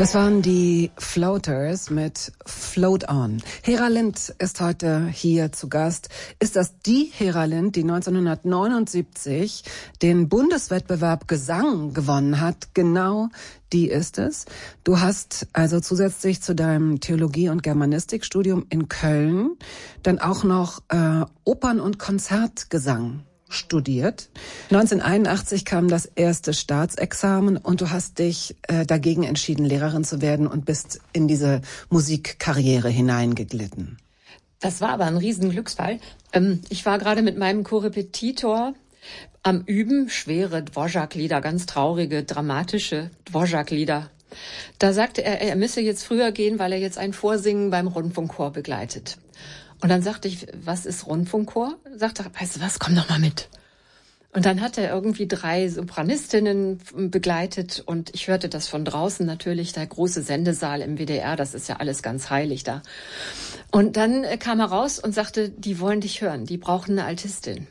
Das waren die Floaters mit Float On. Hera Lind ist heute hier zu Gast. Ist das die Hera Lind, die 1979 den Bundeswettbewerb Gesang gewonnen hat? Genau die ist es. Du hast also zusätzlich zu deinem Theologie- und Germanistikstudium in Köln dann auch noch Opern- und Konzertgesang studiert. 1981 kam das erste Staatsexamen und du hast dich dagegen entschieden, Lehrerin zu werden und bist in diese Musikkarriere hineingeglitten. Das war aber ein Riesenglücksfall. Ich war gerade mit meinem Korrepetitor am Üben, schwere Dvořák-Lieder, ganz traurige, dramatische Dvořák-Lieder. Da sagte er müsse jetzt früher gehen, weil er jetzt ein Vorsingen beim Rundfunkchor begleitet. Und dann sagte ich, was ist Rundfunkchor? Sagte er, weißt du was, komm doch mal mit. Und dann hat er irgendwie 3 Sopranistinnen begleitet und ich hörte das von draußen natürlich, der große Sendesaal im WDR, das ist ja alles ganz heilig da. Und dann kam er raus und sagte, die wollen dich hören, die brauchen eine Altistin.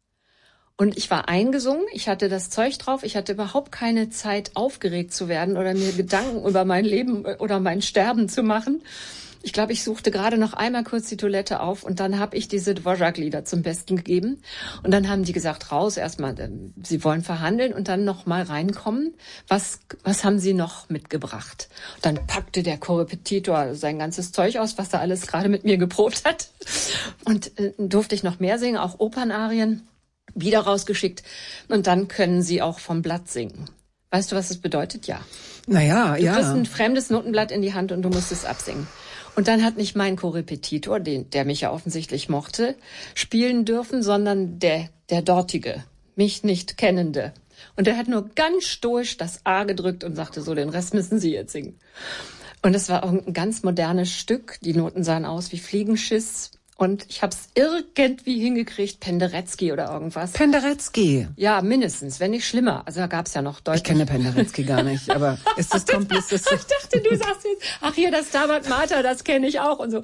Und ich war eingesungen, ich hatte das Zeug drauf, ich hatte überhaupt keine Zeit, aufgeregt zu werden oder mir Gedanken über mein Leben oder mein Sterben zu machen. Ich glaube, ich suchte gerade noch einmal kurz die Toilette auf und dann habe ich diese Dvořák-Lieder zum Besten gegeben. Und dann haben die gesagt, raus, erstmal, sie wollen verhandeln und dann noch mal reinkommen. Was haben sie noch mitgebracht? Und dann packte der Korrepetitor sein ganzes Zeug aus, was er alles gerade mit mir geprobt hat. Und durfte ich noch mehr singen, auch Opernarien, wieder rausgeschickt. Und dann können sie auch vom Blatt singen. Weißt du, was das bedeutet? Ja. Naja, ja. Du kriegst ein fremdes Notenblatt in die Hand und du musst es absingen. Und dann hat nicht mein Korrepetitor, der mich ja offensichtlich mochte, spielen dürfen, sondern der dortige, mich nicht kennende. Und der hat nur ganz stoisch das A gedrückt und sagte so, den Rest müssen Sie jetzt singen. Und es war ein ganz modernes Stück. Die Noten sahen aus wie Fliegenschiss. Und ich habe es irgendwie hingekriegt, Penderecki oder irgendwas. Penderecki? Ja, mindestens, wenn nicht schlimmer. Also da gab's ja noch deutlich. Ich kenne Penderecki gar nicht, aber ist das kompliziert? Ich dachte, du sagst jetzt, ach hier, das Stabat Mater, das kenne ich auch und so.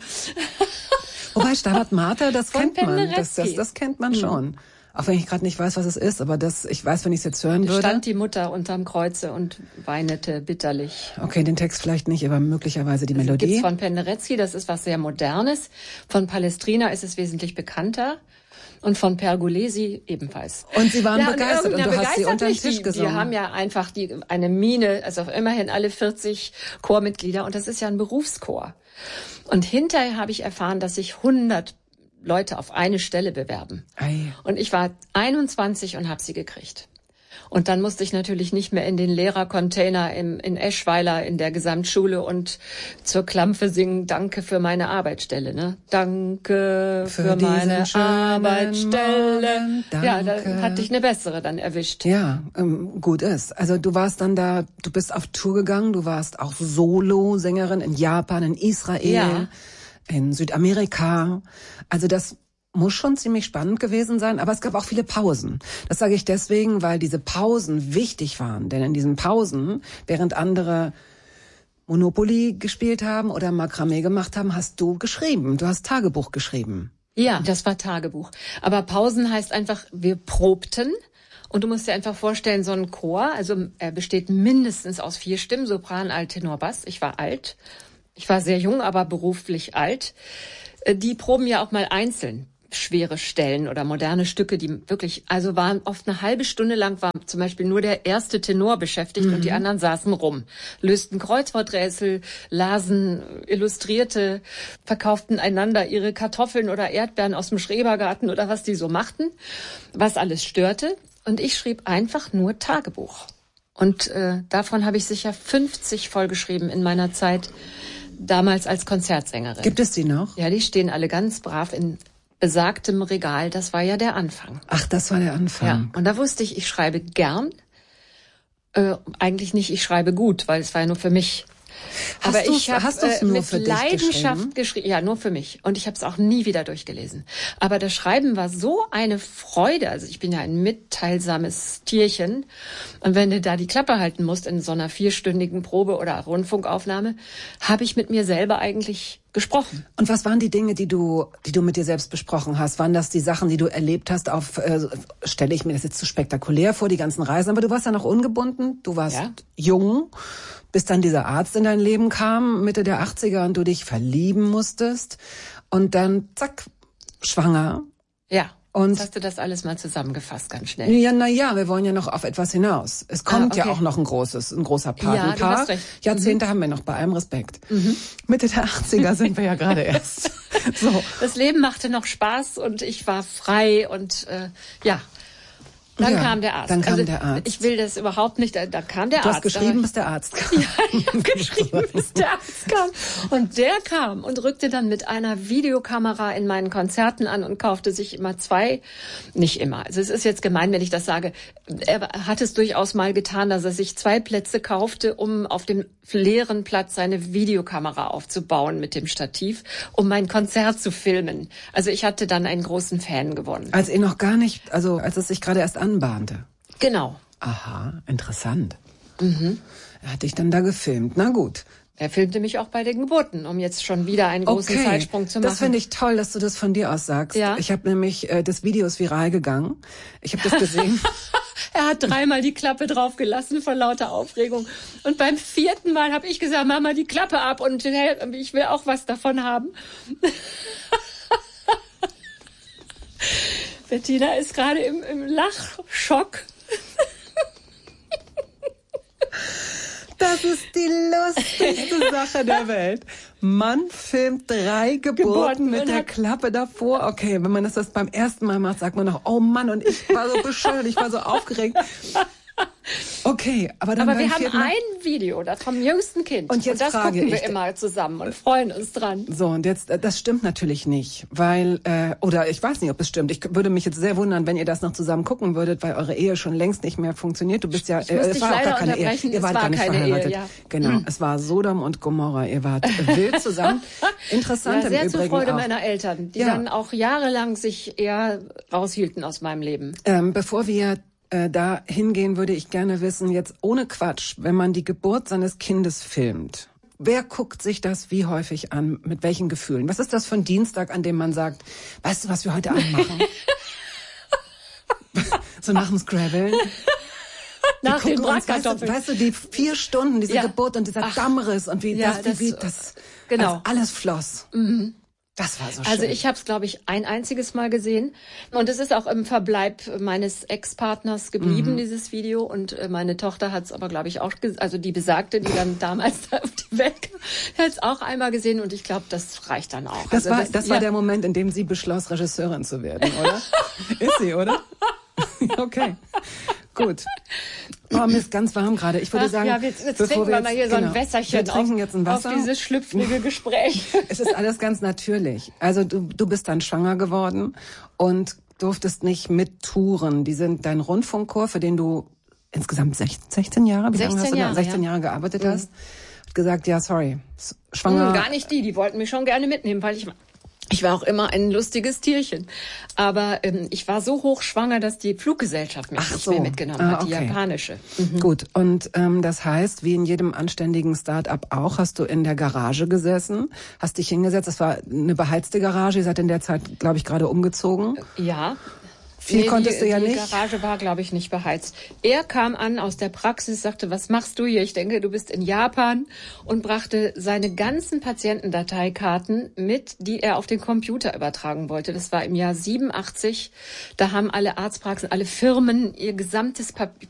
Wobei Stabat Mater, das von kennt man. Das kennt man schon. Auch wenn ich gerade nicht weiß, was es ist, aber ich weiß, wenn ich es jetzt hören würde. Stand die Mutter unterm Kreuze und weinete bitterlich. Okay, den Text vielleicht nicht, aber möglicherweise die Melodie. Gibt's von Penderecki, das ist was sehr Modernes. Von Palestrina ist es wesentlich bekannter. Und von Pergolesi ebenfalls. Und sie waren begeistert und du hast sie unter den Tisch gesungen. Die haben ja einfach eine Mine, also immerhin alle 40 Chormitglieder und das ist ja ein Berufschor. Und hinterher habe ich erfahren, dass sich 100 Leute auf eine Stelle bewerben. Ei. Und ich war 21 und habe sie gekriegt. Und dann musste ich natürlich nicht mehr in den Lehrercontainer in Eschweiler in der Gesamtschule und zur Klampfe singen, danke für meine Arbeitsstelle, ne? Danke für meine Arbeitsstelle. Ja, da hatte ich eine bessere dann erwischt. Ja, gut ist. Also du warst dann da, du bist auf Tour gegangen, du warst auch Solo-Sängerin in Japan, in Israel. Ja. In Südamerika. Also das muss schon ziemlich spannend gewesen sein, aber es gab auch viele Pausen. Das sage ich deswegen, weil diese Pausen wichtig waren. Denn in diesen Pausen, während andere Monopoly gespielt haben oder Makramee gemacht haben, hast du geschrieben. Du hast Tagebuch geschrieben. Ja, das war Tagebuch. Aber Pausen heißt einfach, wir probten. Und du musst dir einfach vorstellen, so ein Chor, also er besteht mindestens aus 4 Stimmen, Sopran, Alt, Tenor, Bass. Ich war alt. Ich war sehr jung, aber beruflich alt. Die proben ja auch mal einzeln schwere Stellen oder moderne Stücke, die wirklich, also waren oft eine halbe Stunde lang, war zum Beispiel nur der erste Tenor beschäftigt und die anderen saßen rum, lösten Kreuzworträtsel, lasen Illustrierte, verkauften einander ihre Kartoffeln oder Erdbeeren aus dem Schrebergarten oder was die so machten, was alles störte. Und ich schrieb einfach nur Tagebuch. Und davon habe ich sicher 50 vollgeschrieben in meiner Zeit, damals als Konzertsängerin. Gibt es die noch? Ja, die stehen alle ganz brav in besagtem Regal. Das war ja der Anfang. Ach, das war der Anfang. Ja, und da wusste ich schreibe gern. Eigentlich nicht, ich schreibe gut, weil es war ja nur für mich. Aber ich habe mit Leidenschaft geschrieben. Ja, nur für mich. Und ich habe es auch nie wieder durchgelesen. Aber das Schreiben war so eine Freude. Also ich bin ja ein mitteilsames Tierchen. Und wenn du da die Klappe halten musst in so einer 4-stündigen Probe oder Rundfunkaufnahme, habe ich mit mir selber eigentlich gesprochen. Und was waren die Dinge, die du mit dir selbst besprochen hast? Waren das die Sachen, die du erlebt hast stelle ich mir das jetzt zu spektakulär vor, die ganzen Reisen, aber du warst ja noch ungebunden, du warst jung, bis dann dieser Arzt in dein Leben kam, Mitte der 80er, und du dich verlieben musstest und dann, zack, schwanger. Ja. Und jetzt hast du das alles mal zusammengefasst, ganz schnell. Ja, wir wollen ja noch auf etwas hinaus. Es kommt okay. ja auch noch ein großer Patenpaar. Ja, du hast recht. Jahrzehnte haben wir noch, bei allem Respekt. Mitte der 80er sind wir ja gerade erst. So. Das Leben machte noch Spaß und ich war frei und Dann kam der Arzt. Dann kam der Arzt. Ich will das überhaupt nicht. Dann kam der Du Arzt. hast geschrieben, bis der Arzt kam. Ja, ich habe geschrieben, bis der Arzt kam. Und der kam und rückte dann mit einer Videokamera in meinen Konzerten an und kaufte sich immer 2, nicht immer. Also es ist jetzt gemein, wenn ich das sage. Er hat es durchaus mal getan, dass er sich 2 Plätze kaufte, um auf dem leeren Platz seine Videokamera aufzubauen mit dem Stativ, um mein Konzert zu filmen. Also ich hatte dann einen großen Fan gewonnen. Als es sich gerade erst anbahnte. Genau. Aha, interessant. Er hat dich dann da gefilmt. Na gut. Er filmte mich auch bei den Geburten, um jetzt schon wieder einen großen Zeitsprung zu machen. Das finde ich toll, dass du das von dir aus sagst. Ja. Ich habe nämlich, das Video ist viral gegangen. Ich habe das gesehen. Er hat 3-mal die Klappe draufgelassen vor lauter Aufregung. Und beim 4. Mal habe ich gesagt, Mama, die Klappe ab und ich will auch was davon haben. Bettina ist gerade im Lachschock. Das ist die lustigste Sache der Welt. Mann filmt 3 Geburten mit der Klappe davor. Okay, wenn man das beim ersten Mal macht, sagt man noch, oh Mann, und ich war so bescheuert, ich war so aufgeregt. Okay, aber wir haben ein Video da vom jüngsten Kind. Und jetzt das frage gucken wir immer zusammen und freuen uns dran. So, und jetzt, das stimmt natürlich nicht, weil, oder ich weiß nicht, ob es stimmt. Ich würde mich jetzt sehr wundern, wenn ihr das noch zusammen gucken würdet, weil eure Ehe schon längst nicht mehr funktioniert. Du bist ja, es war auch gar keine Ehe. Ihr wart gar nicht verheiratet. Ehe, ja. Genau, es war Sodom und Gomorra. Ihr wart wild zusammen. Interessant ja, im sehr Übrigen zur Freude auch. meiner Eltern, die dann auch jahrelang sich eher raushielten aus meinem Leben. Bevor wir da hingehen, würde ich gerne wissen, jetzt ohne Quatsch, wenn man die Geburt seines Kindes filmt, wer guckt sich das wie häufig an, mit welchen Gefühlen? Was ist das für ein Dienstag, an dem man sagt, weißt du, was wir heute Abend machen? So nach dem Scrabble. Nach den Bratkartoffeln. Weißt du, die 4 Stunden, diese Geburt und dieser Dammriss und wie das genau. alles floss. Das war so schön. Also ich habe es, glaube ich, ein einziges Mal gesehen. Und es ist auch im Verbleib meines Ex-Partners geblieben, dieses Video. Und meine Tochter hat es aber, glaube ich, auch, also die Besagte, die dann damals da auf die Welt kam, hat es auch einmal gesehen. Und ich glaube, das reicht dann auch. Das war der Moment, in dem sie beschloss, Regisseurin zu werden, oder? Ist sie, oder? Okay, gut. Oh, mir ist ganz warm gerade. Ich würde sagen, jetzt trinken wir mal hier so ein Wässerchen. Wir trinken jetzt ein Wasser. Auf dieses schlüpfrige Gespräch. Es ist alles ganz natürlich. Also du bist dann schwanger geworden und durftest nicht mittouren. Dein Rundfunkchor, für den du insgesamt 16 Jahre, wie lange hast du da? 16 Jahre gearbeitet hast, hat gesagt, ja, sorry, schwanger. Gar nicht die wollten mich schon gerne mitnehmen, weil ich war auch immer ein lustiges Tierchen. Aber ich war so hochschwanger, dass die Fluggesellschaft mich nicht mehr mitgenommen hat, die japanische. Gut, und das heißt, wie in jedem anständigen Start-up auch, hast du in der Garage gesessen, hast dich hingesetzt. Das war eine beheizte Garage, ihr seid in der Zeit, glaube ich, gerade umgezogen. Ja. Viel konntest du ja nicht. Die Garage war, glaube ich, nicht beheizt. Er kam an aus der Praxis, sagte, was machst du hier? Ich denke, du bist in Japan, und brachte seine ganzen Patientendateikarten mit, die er auf den Computer übertragen wollte. Das war im Jahr 87. Da haben alle Arztpraxen, alle Firmen ihr gesamtes